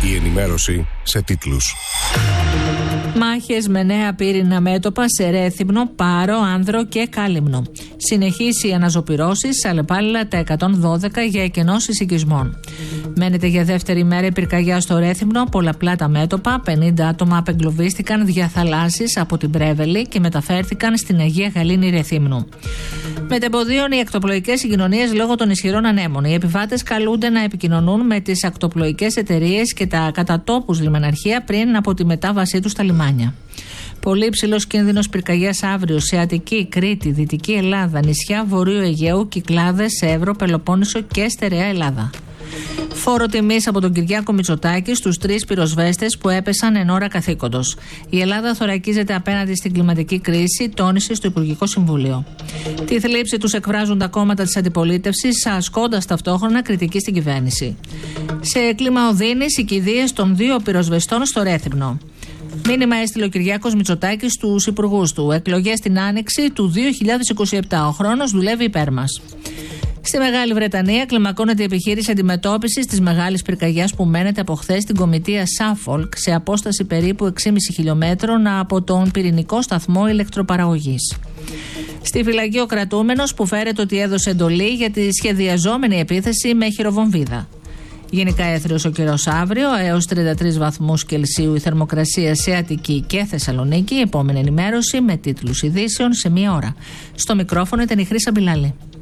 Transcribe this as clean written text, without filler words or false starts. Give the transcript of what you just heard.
Η ενημέρωση σε τίτλους. Μάχες με νέα πύρινα μέτωπα σε Ρέθυμνο, Πάρο, Άνδρο και Κάλυμνο. Συνεχίσει οι αναζωπυρώσεις, αλλεπάλληλα τα 112 για εκενώσεις οικισμών. Μένεται για δεύτερη μέρα η πυρκαγιά στο Ρέθυμνο, πολλαπλά τα μέτωπα, 50 άτομα απεγκλωβίστηκαν διαθαλάσσης από την Πρέβελη και μεταφέρθηκαν στην Αγία Γαλήνη Ρεθύμνου. Μετεμποδίων οι ακτοπλοϊκές συγκοινωνίες λόγω των ισχυρών ανέμων. Οι επιβάτες καλούνται να επικοινωνούν με τις ακτοπλοϊκές εταιρείες και τα κατατόπους λιμεναρχεία πριν από τη μετάβασή τους στα λιμάνια. Πολύ υψηλός κίνδυνος πυρκαγιάς αύριο σε Αττική, Κρήτη, Δυτική Ελλάδα, νησιά Βορείου Αιγαίου, Κυκλάδες, Εύρο, Πελοπόννησο και Στερεά Ελλάδα. Φόρο τιμής από τον Κυριάκο Μητσοτάκη στους 3 πυροσβέστες που έπεσαν εν ώρα καθήκοντος. Η Ελλάδα θωρακίζεται απέναντι στην κλιματική κρίση, τόνισε στο Υπουργικό Συμβούλιο. Τη θλίψη τους εκφράζουν τα κόμματα της αντιπολίτευσης, ασκώντας ταυτόχρονα κριτική στην κυβέρνηση. Σε κλίμα οδύνης, οι κηδείες των 2 πυροσβεστών στο Ρέθυμνο. Μήνυμα έστειλε ο Κυριάκος Μητσοτάκης στους υπουργούς του. Εκλογές την άνοιξη του 2027. Ο χρόνος δουλεύει υπέρ μας. Στη Μεγάλη Βρετανία κλιμακώνεται η επιχείρηση αντιμετώπισης της μεγάλης πυρκαγιάς που μένεται από χθες στην κομιτεία Σάφολκ σε απόσταση περίπου 6,5 χιλιόμετρων από τον πυρηνικό σταθμό ηλεκτροπαραγωγής. Στη φυλακή ο κρατούμενος που φέρεται ότι έδωσε εντολή για τη σχεδιαζόμενη επίθεση με χειροβομβίδα. Γενικά έθριος ο καιρός αύριο, έως 33 βαθμούς Κελσίου η θερμοκρασία σε Αττική και Θεσσαλονίκη. Επόμενη ενημέρωση με τίτλους ειδήσεων σε 1 ώρα. Στο μικρόφωνο ήταν η Χρύσα Μπιλάλη.